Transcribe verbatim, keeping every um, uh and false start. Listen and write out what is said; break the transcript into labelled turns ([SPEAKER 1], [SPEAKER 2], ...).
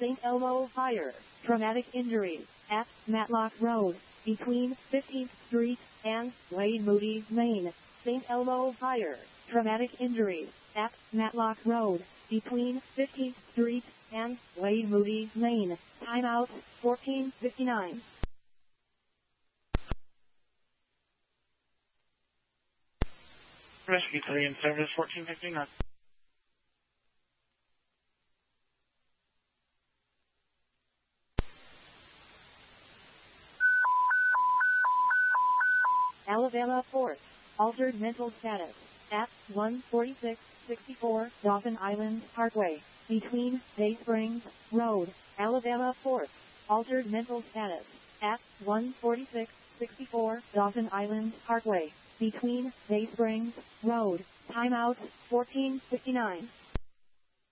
[SPEAKER 1] Saint Elmo Fire. Traumatic injuries at Matlock Road, between fifteenth Street and Wade Moody Lane. Saint Elmo Fire. Traumatic injuries at Matlock Road, between fifteenth Street and Wade Moody Lane. Timeout fourteen fifty-nine.
[SPEAKER 2] Rescue three in service, fourteen fifty-nine.
[SPEAKER 1] Alabama Fourth. Altered mental status at one forty-six sixty-four Dawson Island Parkway, between Bay Springs Road. Alabama Fourth. Altered mental status at one forty-six sixty-four Dawson Island Parkway, between Bay Springs Road. Timeout fourteen fifty-nine.